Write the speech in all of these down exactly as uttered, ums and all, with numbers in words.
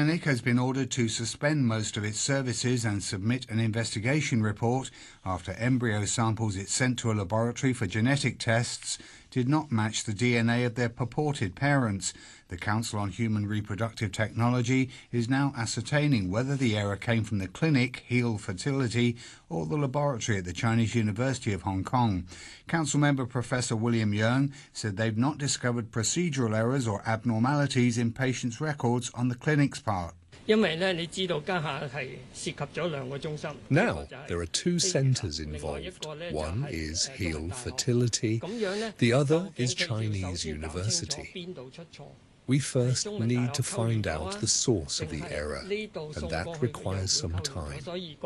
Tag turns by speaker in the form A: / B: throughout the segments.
A: Clinic has been ordered to suspend most of its services and submit an investigation report after embryo samples it sent to a laboratory for genetic tests did not match the D N A of their purported parents. The Council on Human Reproductive Technology is now ascertaining whether the error came from the clinic, Heal Fertility, or the laboratory at the Chinese University of Hong Kong. Council member Professor William Yeung said they've not discovered procedural errors or abnormalities in patients' records on the clinic's part.
B: Now,
C: there are two centres involved. One is Heal Fertility, the other is Chinese University. We first need to find out the source of the error, and that requires some time.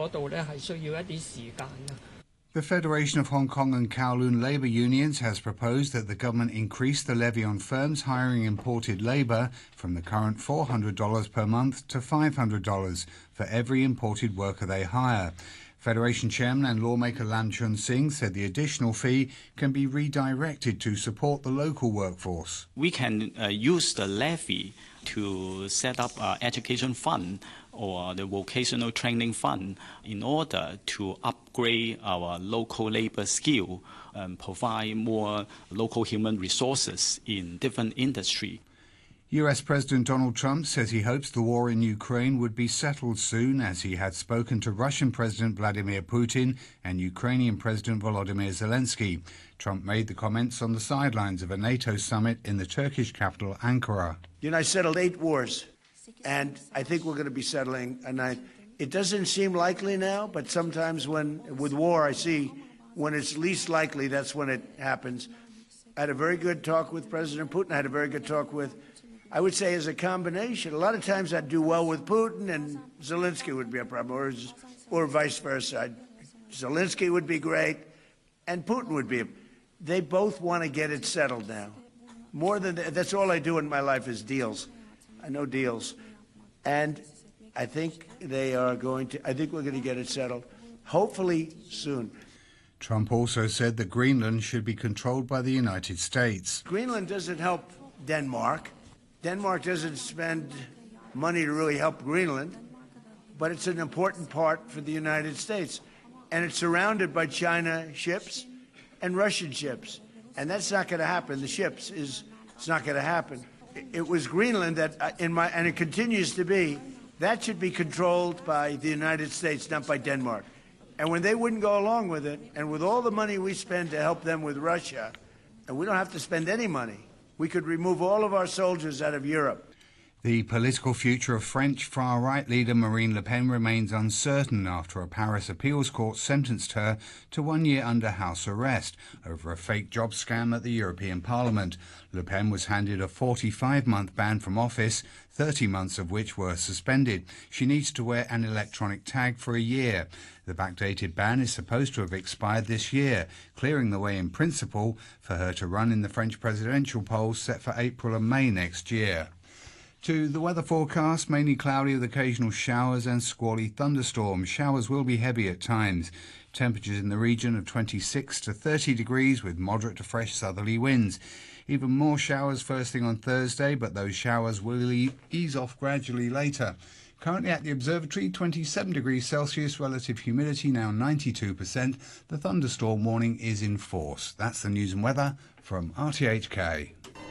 A: The Federation of Hong Kong and Kowloon labour unions has proposed that the government increase the levy on firms hiring imported labour from the current four hundred dollars per month to five hundred dollars for every imported worker they hire. Federation Chairman and lawmaker Lam Chun Sing said the additional fee can be redirected to support the local workforce.
D: We can uh, use the levy to set up an education fund or the vocational training fund in order to upgrade our local labor skill and provide more local human resources in different industries.
A: U S President Donald Trump says he hopes the war in Ukraine would be settled soon, as he had spoken to Russian President Vladimir Putin and Ukrainian President Volodymyr Zelensky. Trump made the comments on the sidelines of a NATO summit in the Turkish capital, Ankara.
E: You know, I settled eight wars, and I think we're going to be settling a ninth. It doesn't seem likely now, but sometimes when, with war, I see when it's least likely, that's when it happens. I had a very good talk with President Putin. I had a very good talk with, I would say, as a combination. A lot of times I'd do well with Putin and Zelensky would be a problem, or, or vice versa. I'd, Zelensky would be great and Putin would be. They both want to get it settled now. More than that, that's all I do in my life is deals. I know deals. And I think they are going to, I think we're going to get it settled, hopefully soon.
A: Trump also said that Greenland should be controlled by the United States.
E: Greenland doesn't help Denmark. Denmark doesn't spend money to really help Greenland, but it's an important part for the United States. And it's surrounded by China ships and Russian ships. And that's not going to happen. The ships is, it's not going to happen. It was Greenland that, in my, and it continues to be, that should be controlled by the United States, not by Denmark. And when they wouldn't go along with it, and with all the money we spend to help them with Russia, and we don't have to spend any money, we could remove all of our soldiers out of Europe.
A: The political future of French far-right leader Marine Le Pen remains uncertain after a Paris appeals court sentenced her to one year under house arrest over a fake job scam at the European Parliament. Le Pen was handed a forty-five month ban from office, thirty months of which were suspended. She needs to wear an electronic tag for a year. The backdated ban is supposed to have expired this year, clearing the way in principle for her to run in the French presidential polls set for April and May next year. To the weather forecast, mainly cloudy with occasional showers and squally thunderstorms. Showers will be heavy at times. Temperatures in the region of twenty-six to thirty degrees with moderate to fresh southerly winds. Even more showers first thing on Thursday, but those showers will ease off gradually later. Currently at the observatory, twenty-seven degrees Celsius, relative humidity now ninety-two percent. The thunderstorm warning is in force. That's the news and weather from R T H K.